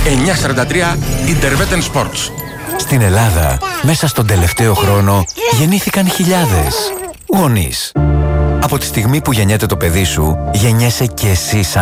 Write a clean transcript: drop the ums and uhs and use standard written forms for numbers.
943 Interveten Sports. Στην Ελλάδα, μέσα στον τελευταίο χρόνο, γεννήθηκαν χιλιάδες γονείς. Από τη στιγμή που γεννιέται το παιδί σου, γεννιέσαι και εσύ σαν